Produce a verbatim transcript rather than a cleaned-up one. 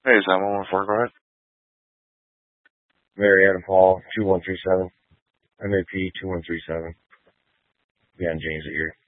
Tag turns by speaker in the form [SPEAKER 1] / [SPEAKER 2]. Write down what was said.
[SPEAKER 1] Hey, is that one one four? Go ahead.
[SPEAKER 2] Marietta Paul, two one three seven. M A P two one three seven. Yeah, James at your